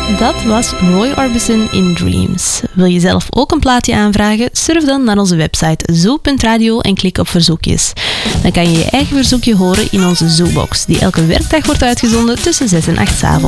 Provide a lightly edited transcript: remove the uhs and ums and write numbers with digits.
Dat was Roy Orbison in Dreams. Wil je zelf ook een plaatje aanvragen? Surf dan naar onze website zoo.radio en klik op verzoekjes. Dan kan je je eigen verzoekje horen in onze Zoobox, die elke werkdag wordt uitgezonden tussen 6 en 8 's avonds.